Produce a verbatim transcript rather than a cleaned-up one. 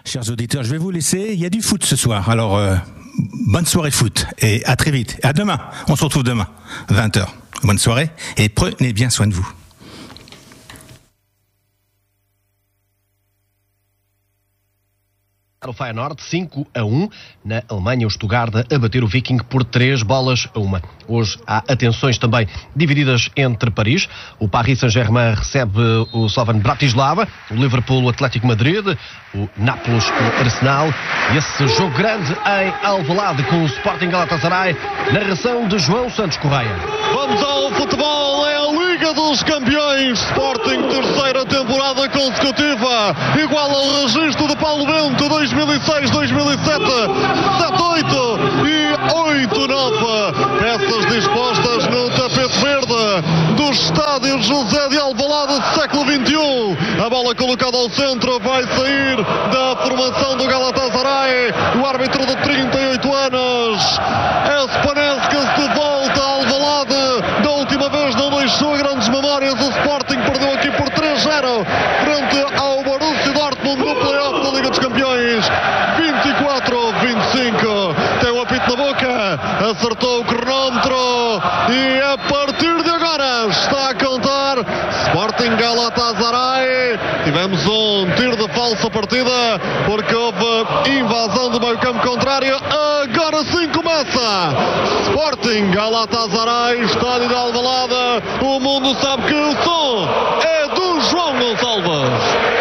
Chers auditeurs, je vais vous laisser. Il y a du foot ce soir. Alors, euh, bonne soirée foot et à très vite. À demain. On se retrouve demain, vingt heures. Bonne soirée et prenez bien soin de vous. O Feyenoord cinco a um, na Alemanha o Stuttgart a bater o Viking por três bolas a uma. Hoje há atenções também divididas entre Paris. O Paris Saint-Germain recebe o Slovan Bratislava, o Liverpool o Atlético Madrid, o Nápoles o Arsenal e esse jogo grande em Alvalade com o Sporting Galatasaray, narração de João Santos Correia. Vamos ao futebol, é a Liga dos Campeões. Sporting, terceira temporada consecutiva, igual ao registro de Paulo Bento, dois mil e seis, dois mil e sete, sete oito e oito nove. Peças dispostas no tapete verde do estádio José de Alvalade, século vinte e um. A bola colocada ao centro vai sair da formação do Galatasaray. O árbitro de trinta e oito anos, Espanenskis, de volta a Alvalade. Da última vez não deixou grandes memórias. O Sporting perdeu aqui por três a zero frente ao Borussia Dortmund no play-off da Liga dos Campeões. vinte e quatro a vinte e cinco. Tem o apito na boca, acertou o cronómetro e a partir de agora está a contar Sporting Galatasaray. Tivemos um tiro de falsa partida porque houve invasão do meio campo contrário. Agora sim começa Sporting Galatasaray, estádio de Alvalade. O mundo sabe que o som é do João Gonçalves.